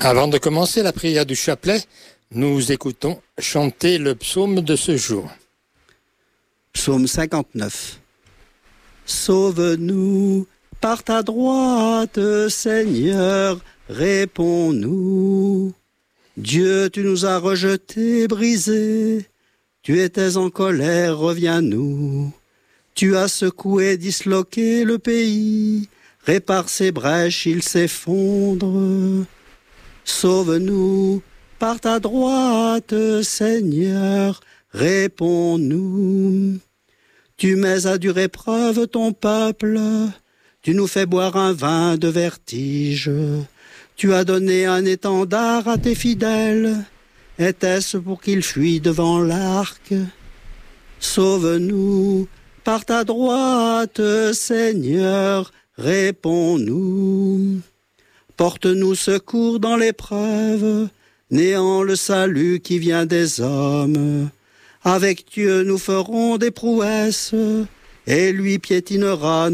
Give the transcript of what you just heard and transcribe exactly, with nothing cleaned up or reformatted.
Avant de commencer la prière du chapelet, nous écoutons chanter le psaume de ce jour. Psaume cinquante-neuf. Sauve-nous par ta droite, Seigneur, réponds-nous. Dieu, tu nous as rejetés, brisés. Tu étais en colère, reviens-nous. Tu as secoué, disloqué le pays. Répare ses brèches, il s'effondre. Sauve-nous par ta droite, Seigneur, réponds-nous. Tu mets à dure épreuve ton peuple. Tu nous fais boire un vin de vertige. Tu as donné un étendard à tes fidèles. Était-ce pour qu'ils fuient devant l'arc? Sauve-nous par ta droite, Seigneur, réponds-nous. Porte-nous secours dans l'épreuve, néant le salut qui vient des hommes. Avec Dieu nous ferons des prouesses, et lui piétinera